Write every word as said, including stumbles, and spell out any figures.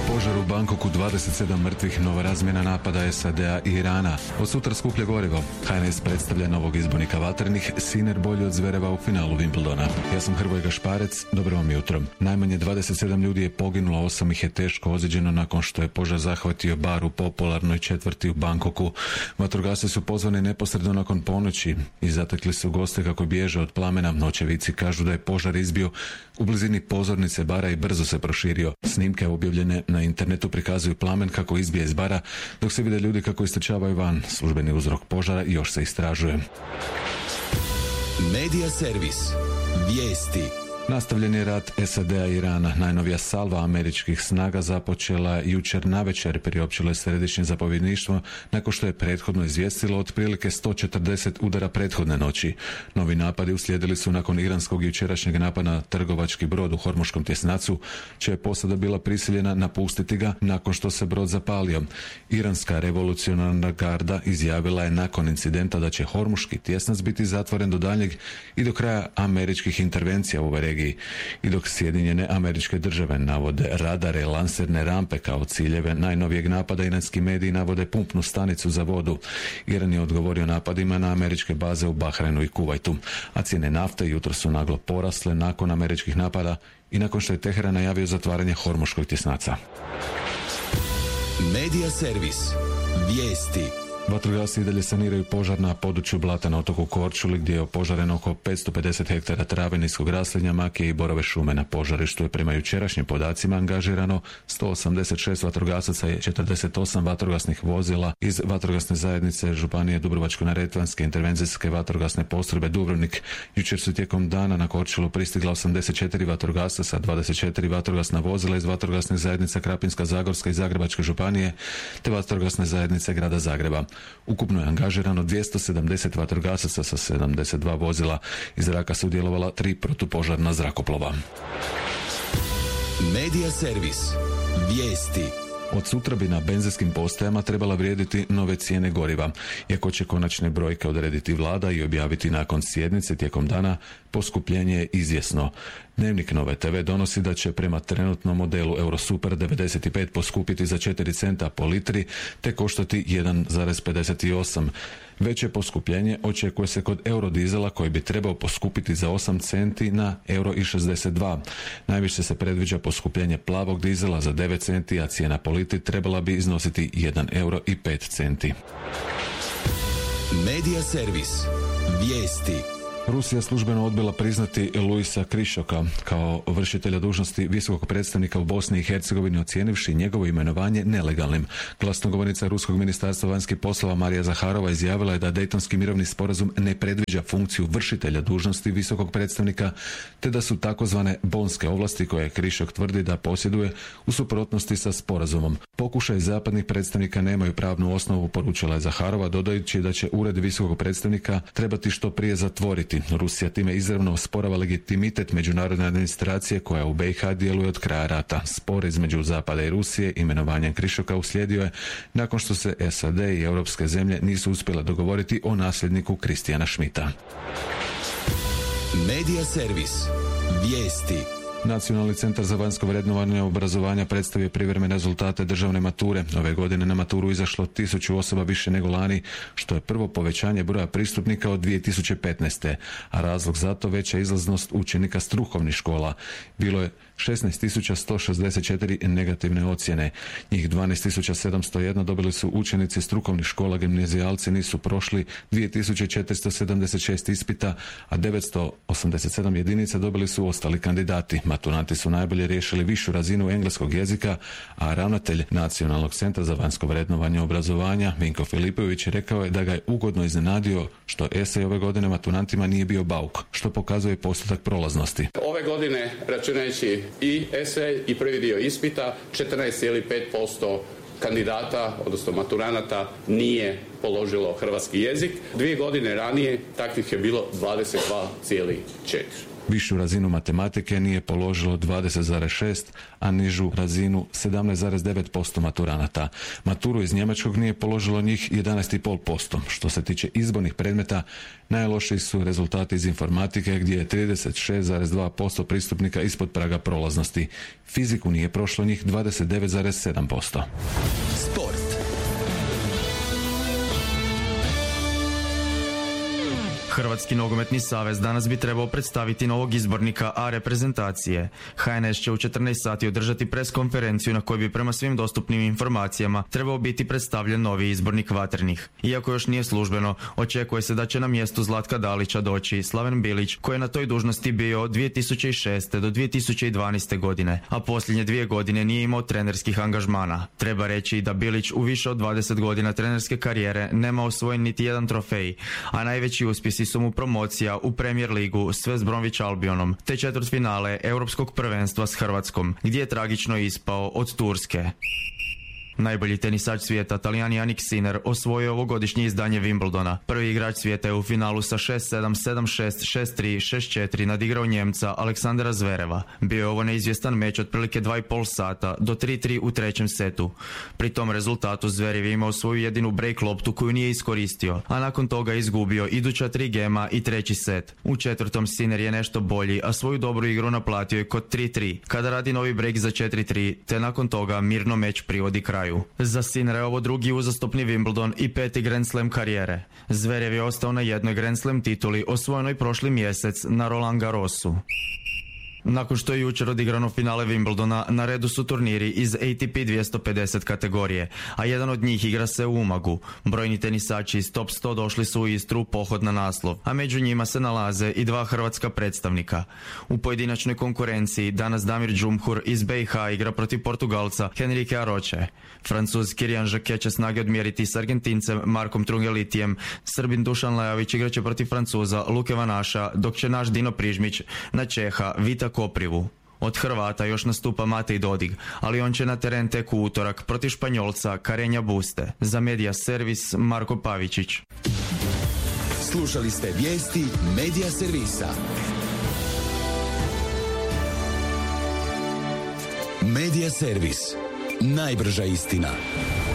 Požar u Bangkoku, dvadeset sedam mrtvih, nova razmjena napada es a de a i Irana. Od sutra skuplje gorivo. ha en es predstavlja novog izbornika Vatrenih, Sinner bolji od Zvereva u finalu Wimbledona. Ja sam Hrvoje Gašparec, dobro vam jutro. Najmanje dvadeset sedam ljudi je poginulo, osam ih je teško ozlijeđeno nakon što je požar zahvatio bar u popularnoj četvrti u Bangkoku. Vatrogasci su pozvani neposredno nakon ponoći i zatekli su goste kako bježe od plamena. Očevici kažu da je požar izbio u blizini pozornice bara i brzo se proširio. Snimke objavljene na internetu prikazuju plamen kako izbije iz bara, dok se vide ljudi kako istrčavaju van. Službeni uzrok požara još se istražuje. Medija servis. Vijesti. Nastavljen je rat es a de a i Irana. Najnovija salva američkih snaga započela jučer navečer, priopćilo je središnje zapovjedništvo nakon što je prethodno izvijestilo otprilike sto četrdeset udara prethodne noći. Novi napadi uslijedili su nakon iranskog jučerašnjeg napada na trgovački brod u Hormuškom tjesnacu, čija je posada bila prisiljena napustiti ga nakon što se brod zapalio. Iranska revolucionarna garda izjavila je nakon incidenta da će Hormuški tjesnac biti zatvoren do daljnjeg i do kraja američkih intervencija u ovoj regiji. I dok Sjedinjene Američke Države navode radare, lanserne rampe kao ciljeve najnovijeg napada, iranski mediji navode pumpnu stanicu za vodu. Iran je odgovorio napadima na američke baze u Bahrajnu i Kuvajtu, a cijene nafte jutro su naglo porasle nakon američkih napada i nakon što je Teheran najavio zatvaranje Hormuškog tjesnaca. Medija servis. Vijesti. Vatrogasci i dalje saniraju požar na području Blata na otoku Korčuli, gdje je opožareno oko petsto pedeset hektara trave, niskog raslinja, makije i borove šume. Na požarištu je prema jučerašnjim podacima angažirano sto osamdeset šest vatrogasaca i četrdeset osam vatrogasnih vozila iz vatrogasne zajednice Županije Dubrovačko-neretvanske intervencijske vatrogasne postrojbe Dubrovnik. Jučer su tijekom dana na Korčulu pristigla osamdeset četiri vatrogasaca, dvadeset četiri vatrogasna vozila iz vatrogasnih zajednica Krapinska-zagorska i Zagrebačke županije te vatrogasne zajednice grada Zagreba. Ukupno je angažirano dvjesto sedamdeset vatrogasaca sa sedamdeset dva vozila. Iz zraka su djelovala tri protupožarna zrakoplova. Medija servis. Vijesti. Od sutra bi na benzinskim postajama trebala vrijediti nove cijene goriva. Iako će konačne brojke odrediti vlada i objaviti nakon sjednice tijekom dana, poskupljenje je izvjesno. Dnevnik Nove te ve donosi da će prema trenutnom modelu Eurosuper devedeset pet poskupiti za četiri centa po litri te koštati jedan zarez pedeset osam. Veće poskupljenje očekuje se kod eurodizela koji bi trebao poskupiti za osam centi na euro i šezdeset dva. Najviše se predviđa poskupljenje plavog dizela za devet centi, a cijena po litri trebala bi iznositi jedan euro i pet centi. Medija servis. Vijesti. Rusija službeno odbila priznati Luisa Krišoka kao vršitelja dužnosti visokog predstavnika u Bosni i Hercegovini, ocijenivši njegovo imenovanje nelegalnim. Glasnogovornica Ruskog ministarstva vanjskih poslova Marija Zaharova izjavila je da Dejtonski mirovni sporazum ne predviđa funkciju vršitelja dužnosti visokog predstavnika, te da su takozvane bonske ovlasti koje Krišok tvrdi da posjeduje u suprotnosti sa sporazumom. Pokušaj zapadnih predstavnika nemaju pravnu osnovu, poručila je Zaharova, dodajući da će ured visokog predstavnika trebati što prije zatvoriti. Rusija time izravno osporava legitimitet međunarodne administracije koja u be i ha djeluje od kraja rata. Spor između Zapada i Rusije imenovanjem Krišoka uslijedio je nakon što se es a de i europske zemlje nisu uspjele dogovoriti o nasljedniku Kristijana Šmita. Medija servis. Vijesti. Nacionalni centar za vanjsko vrednovanje obrazovanja predstavio privremene rezultate državne mature. Ove godine na maturu izašlo tisuću osoba više nego lani, što je prvo povećanje broja pristupnika od dvije tisuće petnaeste. A razlog za to veća izlaznost učenika strukovnih škola. Bilo je šesnaest tisuća sto šezdeset četiri negativne ocjene. Njih dvanaest tisuća sedamsto jedan dobili su učenici strukovnih škola, gimnazijalci nisu prošli dvije tisuće četiristo sedamdeset šest ispita, a devetsto osamdeset sedam jedinica dobili su ostali kandidati. Maturanti su najbolje riješili višu razinu engleskog jezika, a ravnatelj Nacionalnog centra za vanjsko vrednovanje obrazovanja Vinko Filipović rekao je da ga je ugodno iznenadio što esej ove godine maturantima nije bio bauk, što pokazuje postotak prolaznosti. Ove godine, računajući i esej i prvi dio ispita, četrnaest zarez pet posto kandidata, odnosno maturanata, nije položilo hrvatski jezik. Dvije godine ranije takvih je bilo dvadeset dva zarez četiri. Višu razinu matematike nije položilo dvadeset zarez šest, a nižu razinu sedamnaest zarez devet posto maturanata. Maturu iz njemačkog nije položilo njih jedanaest zarez pet posto. Što se tiče izbornih predmeta, najlošiji su rezultati iz informatike gdje je trideset šest zarez dva posto pristupnika ispod praga prolaznosti. Fiziku nije prošlo njih dvadeset devet zarez sedam posto. Sport. Hrvatski nogometni savez danas bi trebao predstaviti novog izbornika A reprezentacije. H N S će u četrnaest sati održati preskonferenciju na kojoj bi prema svim dostupnim informacijama trebao biti predstavljen novi izbornik vatrenih. Iako još nije službeno, očekuje se da će na mjestu Zlatka Dalića doći Slaven Bilić, koji je na toj dužnosti bio od dvije tisuće šeste do dvije tisuće dvanaeste godine, a posljednje dvije godine nije imao trenerskih angažmana. Treba reći da Bilić u više od dvadeset godina trenerske karijere nema osvojen niti jedan trofej, a najveći uspjesi su mu promocija u Premier ligu s West Bromwich Albionom, te četvrtfinale Europskog prvenstva s Hrvatskom, gdje je tragično ispao od Turske. Najbolji tenisač svijeta, Talijan Jannik Sinner, osvojio ovogodišnje izdanje Wimbledona. Prvi igrač svijeta je u finalu sa šest sedam, sedam šest, šest tri, šest četiri nadigrao Njemca Aleksandra Zvereva. Bio je ovo neizvjestan meč otprilike dva i pol sata do tri tri u trećem setu. Pri tom rezultatu Zverev je imao svoju jedinu break loptu koju nije iskoristio, a nakon toga je izgubio iduća tri gema i treći set. U četvrtom Sinner je nešto bolji, a svoju dobru igru naplatio je kod tri tri, kada radi novi break za četiri tri, te nakon toga mirno meč privodi kraju. Za Sinnera je ovo drugi uzastopni Wimbledon i peti Grand Slam karijere. Zverev je ostao na jednoj Grand Slam tituli osvojenoj prošli mjesec na Roland Garrosu. Nakon što je jučer odigrano finale Wimbledona, na redu su turniri iz A T P dvjesto pedeset kategorije, a jedan od njih igra se u Umagu. Brojni tenisači iz top sto došli su u Istru u pohod na naslov, a među njima se nalaze i dva hrvatska predstavnika. U pojedinačnoj konkurenciji danas Damir Džumhur iz B i H igra protiv Portugalca Henrike Aroče. Francuz Kirian Jacquet će snage odmjeriti s Argentincem Markom Trungelitijem, Srbin Dušan Lajović igraće protiv Francuza Luke Vanaša, dok će naš Dino Prižmić na Čeha Vita Koprivu. Od Hrvata još nastupa Matej Dodig, ali on će na teren tek u utorak protiv Španjolca Karenja Buste. Za Media Servis Marko Pavičić. Slušali ste vijesti Media Servisa. Media Servis. Najbrža istina.